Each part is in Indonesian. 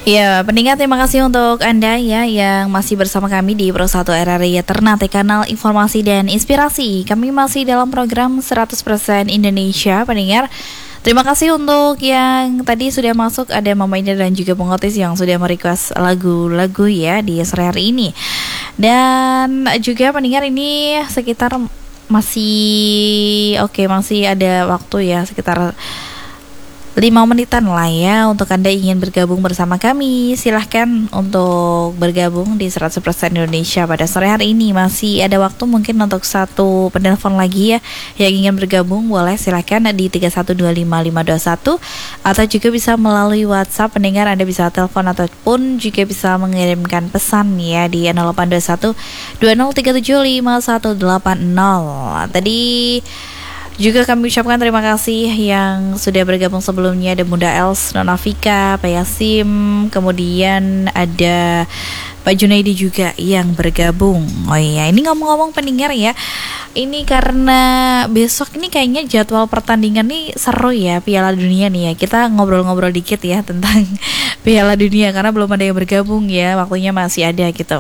Ya, pendengar terima kasih untuk Anda ya yang masih bersama kami di Pro 1 RRI Ternate, kanal informasi dan inspirasi. Kami masih dalam program 100% Indonesia, pendengar. Terima kasih untuk yang tadi sudah masuk, ada Mama Indah dan juga Bung Otis yang sudah merequest lagu-lagu ya di sore hari ini. Dan juga pendengar ini sekitar masih ada waktu ya, sekitar 5 menitan lah ya untuk Anda ingin bergabung bersama kami. Silahkan untuk bergabung di 100% Indonesia pada sore hari ini. Masih ada waktu mungkin untuk satu penelpon lagi ya yang ingin bergabung. Boleh silahkan di 3125521 atau juga bisa melalui WhatsApp. Pendengar Anda bisa telepon ataupun juga bisa mengirimkan pesan ya di 0821 20375180. Tadi juga kami ucapkan terima kasih yang sudah bergabung sebelumnya. Ada Bunda Els, Nona Vika, Pak Yasim, kemudian ada Pak Junaidi juga yang bergabung. Oh iya, ini ngomong-ngomong pendengar ya, ini karena besok ini kayaknya jadwal pertandingan nih seru ya, Piala Dunia nih ya. Kita ngobrol-ngobrol dikit ya tentang Piala Dunia karena belum ada yang bergabung ya, waktunya masih ada gitu.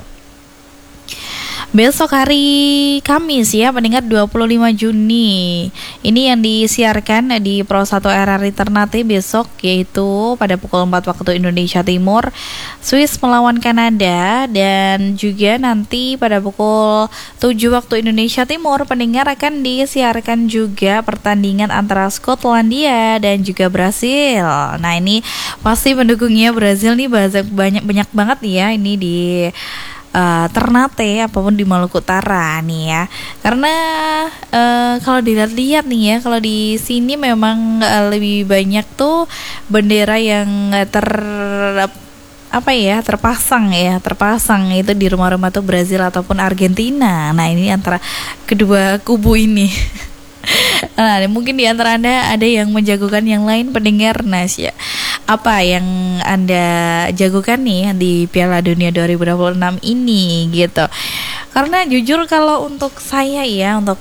Besok hari Kamis ya, pendengar 25 Juni. Ini yang disiarkan di Pro 1 RRI Ternate besok, yaitu pada pukul 4 waktu Indonesia Timur, Swiss melawan Kanada. Dan juga nanti pada pukul 7 waktu Indonesia Timur, pendengar akan disiarkan juga pertandingan antara Skotlandia dan juga Brasil. Nah ini pasti pendukungnya Brasil nih banyak banget ya ini di Ternate apapun di Maluku Utara nih ya. Karena kalau dilihat-lihat nih ya, kalau di sini memang lebih banyak tuh bendera yang terpasang itu di rumah-rumah tuh Brazil ataupun Argentina. Nah, ini antara kedua kubu ini. Nah, mungkin di antara Anda ada yang menjagokan yang lain, pendengar Nasya. Apa yang Anda jagokan nih di Piala Dunia 2026 ini gitu. Karena jujur kalau untuk saya ya, untuk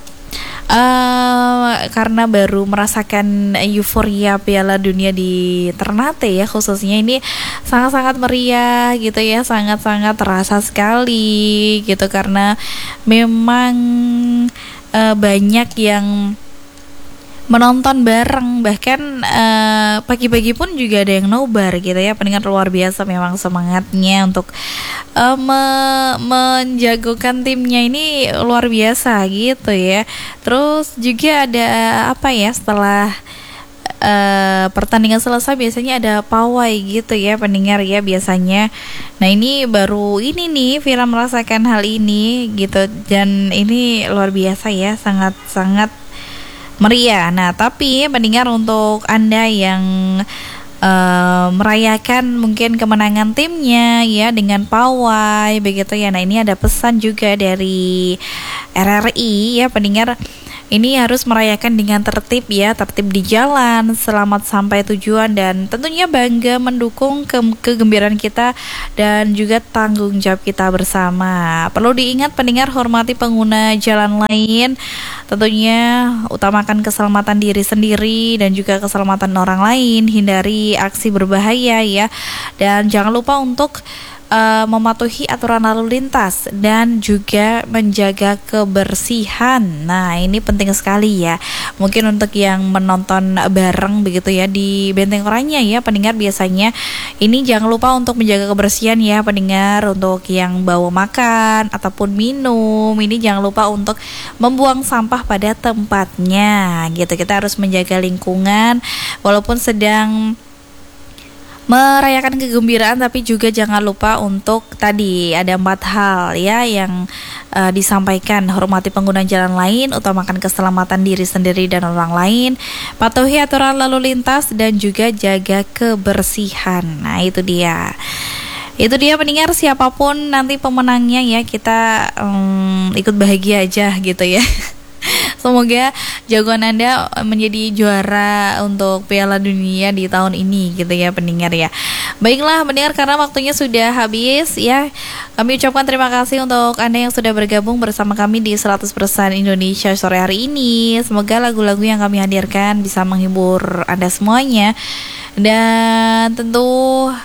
karena baru merasakan euforia Piala Dunia di Ternate ya, khususnya ini sangat-sangat meriah gitu ya, sangat-sangat terasa sekali gitu karena memang banyak yang menonton bareng, bahkan pagi-pagi pun juga ada yang nobar gitu ya. Pendengar luar biasa memang semangatnya untuk menjagokan timnya ini luar biasa gitu ya. Terus juga ada setelah pertandingan selesai biasanya ada pawai gitu ya pendengar ya biasanya. Nah ini baru ini nih Vira merasakan hal ini gitu, dan ini luar biasa ya, sangat-sangat meriah. Nah tapi pendengar untuk Anda yang merayakan mungkin kemenangan timnya ya dengan pawai begitu ya. Nah ini ada pesan juga dari RRI ya pendengar. Ini harus merayakan dengan tertib ya, tertib di jalan, selamat sampai tujuan, dan tentunya bangga mendukung kegembiraan kita dan juga tanggung jawab kita bersama. Perlu diingat pendengar, hormati pengguna jalan lain, tentunya utamakan keselamatan diri sendiri dan juga keselamatan orang lain, hindari aksi berbahaya ya, dan jangan lupa untuk mematuhi aturan lalu lintas dan juga menjaga kebersihan. Nah ini penting sekali ya. Mungkin untuk yang menonton bareng begitu ya di Benteng Oranye ya pendengar, biasanya ini jangan lupa untuk menjaga kebersihan ya pendengar. Untuk yang bawa makan ataupun minum, ini jangan lupa untuk membuang sampah pada tempatnya gitu. Kita harus menjaga lingkungan walaupun sedang merayakan kegembiraan, tapi juga jangan lupa untuk tadi ada 4 hal ya yang disampaikan. Hormati pengguna jalan lain, utamakan keselamatan diri sendiri dan orang lain, patuhi aturan lalu lintas, dan juga jaga kebersihan. Nah itu dia pendengar, siapapun nanti pemenangnya ya, kita ikut bahagia aja gitu ya. Semoga jagoan Anda menjadi juara untuk Piala Dunia di tahun ini gitu ya pendengar ya. Baiklah pendengar, karena waktunya sudah habis ya, kami ucapkan terima kasih untuk Anda yang sudah bergabung bersama kami di 100% Indonesia sore hari ini. Semoga lagu-lagu yang kami hadirkan bisa menghibur Anda semuanya. Dan tentu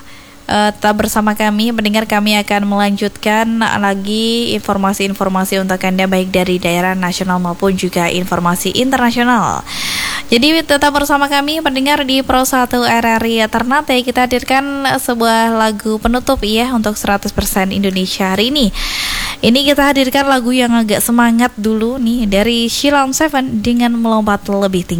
tetap bersama kami, pendengar. Kami akan melanjutkan lagi informasi-informasi untuk Anda baik dari daerah nasional maupun juga informasi internasional. Jadi tetap bersama kami, pendengar, di Pro 1 RRI Ternate. Kita hadirkan sebuah lagu penutup ya untuk 100% Indonesia hari ini. Ini kita hadirkan lagu yang agak semangat dulu nih dari Sheila on 7 dengan Melompat Lebih Tinggi.